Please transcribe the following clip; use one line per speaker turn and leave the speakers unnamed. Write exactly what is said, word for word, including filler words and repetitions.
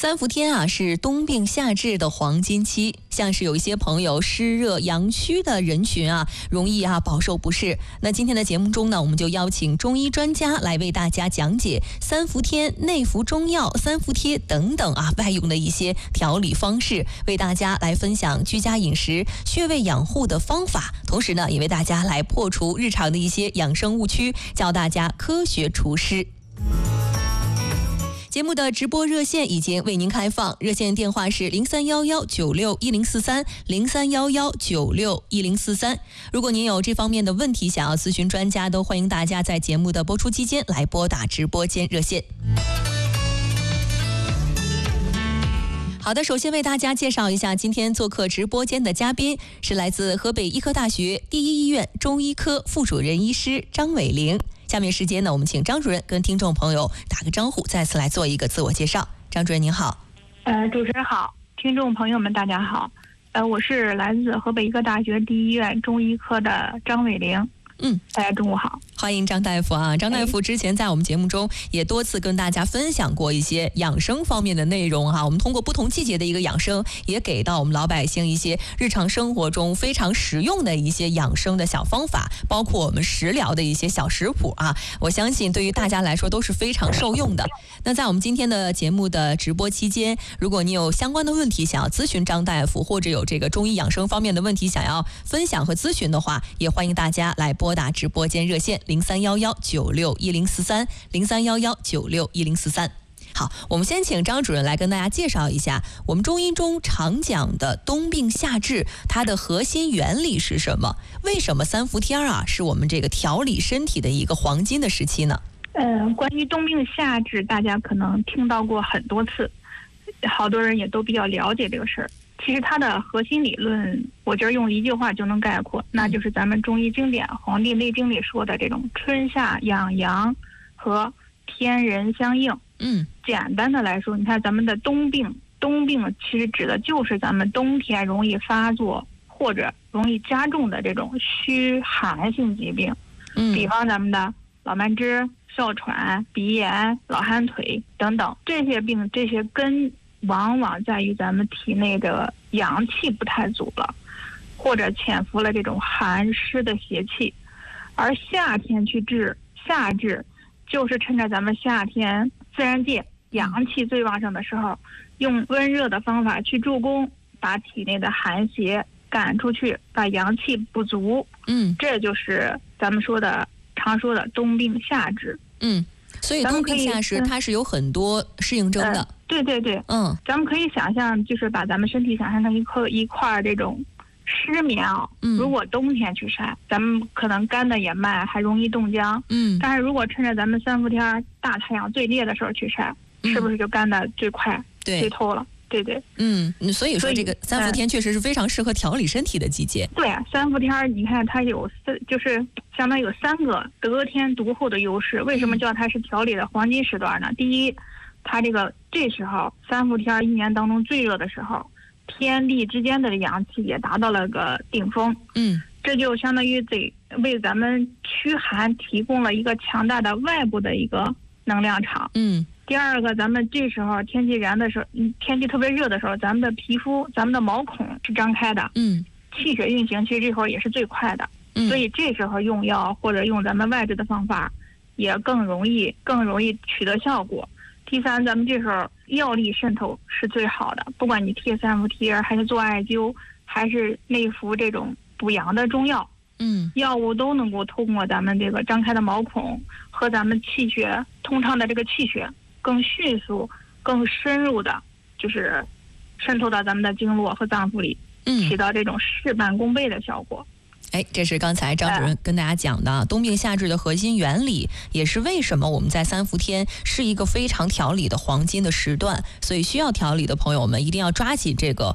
三伏天啊，是冬病夏治的黄金期，像是有一些朋友湿热阳虚的人群啊，容易啊饱受不适。那今天的节目中呢，我们就邀请中医专家来为大家讲解三伏天内服中药、三伏贴等等啊外用的一些调理方式，为大家来分享居家饮食、穴位养护的方法，同时呢，也为大家来破除日常的一些养生误区，教大家科学除湿。节目的直播热线已经为您开放，热线电话是零三幺幺九六一零四三零三幺幺九六一零四三。如果您有这方面的问题想要咨询专家，都欢迎大家在节目的播出期间来拨打直播间热线。好的，首先为大家介绍一下今天做客直播间的嘉宾，是来自河北医科大学第一医院中医科副主任医师张伟玲。下面时间呢，我们请张主任跟听众朋友打个招呼，再次来做一个自我介绍。张主任您好。
呃，主持人好，听众朋友们大家好。呃，我是来自河北医科大学第一医院中医科的张伟玲。嗯，大家中午好，
欢迎张大夫啊！张大夫之前在我们节目中也多次跟大家分享过一些养生方面的内容哈、啊。我们通过不同季节的一个养生，也给到我们老百姓一些日常生活中非常实用的一些养生的小方法，包括我们食疗的一些小食谱啊。我相信对于大家来说都是非常受用的。那在我们今天的节目的直播期间，如果你有相关的问题想要咨询张大夫，或者有这个中医养生方面的问题想要分享和咨询的话，也欢迎大家来拨打直播间热线零三幺幺九六一零四三零三幺幺九六一零四三。好，我们先请张主任来跟大家介绍一下我们中医中常讲的冬病夏治，它的核心原理是什么？为什么三伏天啊是我们这个调理身体的一个黄金的时期呢？
呃，关于冬病夏治，大家可能听到过很多次，好多人也都比较了解这个事儿。其实它的核心理论，我觉得用一句话就能概括，那就是咱们中医经典《黄帝内经》里说的这种春夏养阳和天人相应。嗯，简单的来说，你看咱们的冬病，冬病其实指的就是咱们冬天容易发作或者容易加重的这种虚寒性疾病。嗯，比方咱们的老慢支、哮喘、鼻炎、老寒腿等等这些病，这些根往往在于咱们体内的阳气不太足了，或者潜伏了这种寒湿的邪气。而夏天去治，夏治就是趁着咱们夏天自然界阳气最旺盛的时候，用温热的方法去助攻，把体内的寒邪赶出去，把阳气不足。嗯，这就是咱们说的常说的冬病夏治。嗯，
所以冬病夏治它是有很多适应症的。呃
对对对，嗯，咱们可以想象，就是把咱们身体想象成一颗一块这种湿棉袄。嗯，如果冬天去晒，咱们可能干的也慢，还容易冻僵。嗯，但是如果趁着咱们三伏天大太阳最烈的时候去晒，嗯、是不是就干的最快、对最透了？对对，
嗯，所以说这个三伏天确实是非常适合调理身体的季节。
对啊，三伏天你看它有四，就是相当于有三个得天独厚的优势。为什么叫它是调理的黄金时段呢？第一，它这个这时候三伏天一年当中最热的时候，天地之间的阳气也达到了个顶峰。嗯，这就相当于给为咱们驱寒提供了一个强大的外部的一个能量场。嗯，第二个，咱们这时候天气燃的时候，天气特别热的时候，咱们的皮肤、咱们的毛孔是张开的。嗯，气血运行其实这会儿也是最快的。嗯，所以这时候用药或者用咱们外治的方法，也更容易更容易取得效果。第三，咱们这时候药力渗透是最好的，不管你贴三伏贴，还是做艾灸，还是内服这种补阳的中药，嗯，药物都能够通过咱们这个张开的毛孔和咱们气血通畅的这个气血，更迅速、更深入的，就是渗透到咱们的经络和脏腑里，嗯，起到这种事半功倍的效果。
哎，这是刚才张主任跟大家讲的冬病夏治的核心原理，也是为什么我们在三伏天是一个非常调理的黄金的时段，所以需要调理的朋友们一定要抓紧这个